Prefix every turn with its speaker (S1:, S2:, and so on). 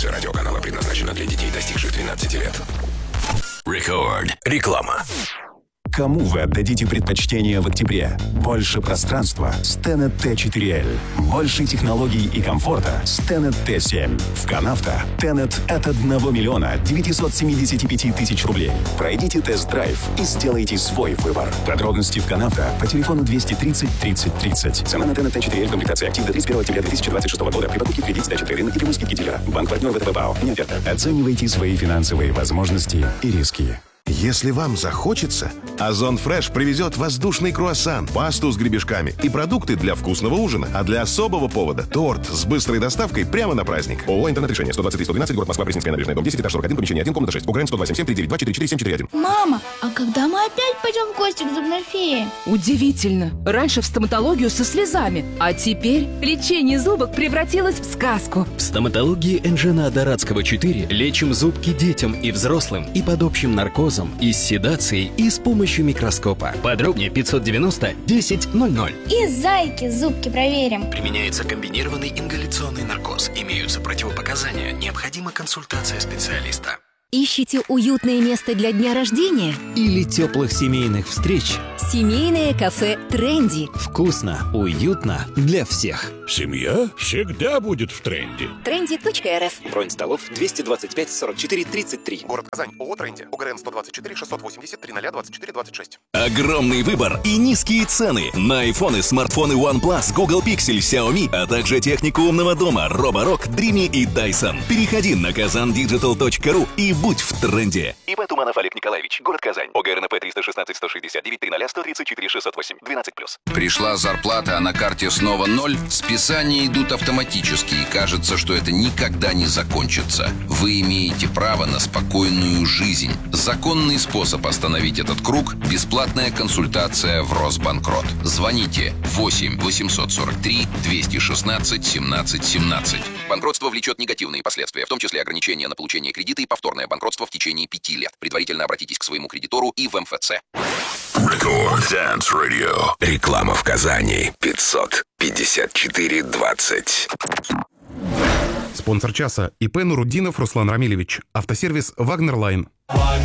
S1: Информация радиоканала предназначена для детей, достигших 12 лет. Рекорд. Реклама.
S2: Кому вы отдадите предпочтение в октябре? Больше пространства с Tenet T4L. Больше технологий и комфорта с Tenet T7. В Канавто Tenet от 1 миллиона 975 тысяч рублей. Пройдите тест-драйв и сделайте свой выбор. Подробности в Канавто по телефону 230 30 30. Цена на Tenet T4L в комплектации актив до 31 октября 2026 года. При покупке в кредит, сдача трейдинга или скидки дилера. Банк-партнер ВТБ БАО. Не оферта. Оценивайте свои финансовые возможности и риски.
S3: Если вам захочется, Озон Фреш привезет воздушный круассан, пасту с гребешками и продукты для вкусного ужина. А для особого повода – торт с быстрой доставкой прямо на праздник. ООО «Интернет-решение», 123-112, город Москва, Пресненская набережная, дом 10, этаж 41, помещение 1, комната 6. УГРН 127-739-244-741.
S4: Мама, а когда мы опять пойдем в гости к зубной фее?
S5: Удивительно. Раньше в стоматологию со слезами, а теперь лечение зубок превратилось в сказку.
S6: В стоматологии Энжена Дорадского 4 лечим зубки детям и взрослым и под общим наркозом, и с седацией, и с помощью микроскопа. Подробнее 590 10 00.
S4: И зайки зубки проверим.
S6: Применяется комбинированный ингаляционный наркоз. Имеются противопоказания. Необходима консультация специалиста.
S7: Ищите уютное место для дня рождения?
S8: Или теплых семейных встреч?
S7: Семейное кафе «Тренди».
S8: Вкусно, уютно для всех.
S9: Семья всегда будет в тренде.
S7: Тренди.рф.
S8: Бронь столов 225 44 33.
S3: Город Казань. ООО «Тренди». УГРН 124 680 3024 26.
S1: Огромный выбор и низкие цены на айфоны, смартфоны OnePlus, Google Pixel, Xiaomi, а также технику умного дома Roborock, Dreamy и Dyson. Переходи на kazandigital.ru и будь в тренде.
S10: ИП Туманов Олег Николаевич, город Казань. ОГРНП 316 169 00 134 608 12+.
S11: Пришла зарплата, а на карте снова 0. Списания идут автоматически, и кажется, что это никогда не закончится. Вы имеете право на спокойную жизнь. Законный способ остановить этот круг – бесплатная консультация в Росбанкрот. Звоните 8 843 216 17 17. Банкротство влечет негативные последствия, в том числе ограничения на получение кредита и повторное банкротство в течение 5 лет. Предварительно обратитесь к своему кредитору и в МФЦ.
S1: Рекорд Dance Radio. Реклама в Казани. 554 20.
S12: Спонсор часа ИП Нуруддинов Руслан Рамилевич. Автосервис «Вагнер Лайн».